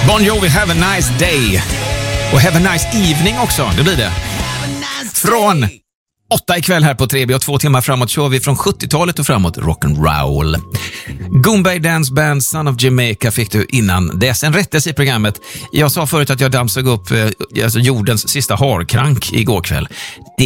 Bon Jovi, Have a Nice Day. Och Have a Nice Evening också, det blir det. Från 8 ikväll här på 3B och 2 timmar framåt kör vi från 70-talet och framåt rock'n'roll. Goombay Dance Band, Son of Jamaica fick du innan dess. En rättelse i programmet. Jag sa förut att jag dammsög upp jordens sista harkrank igår kväll.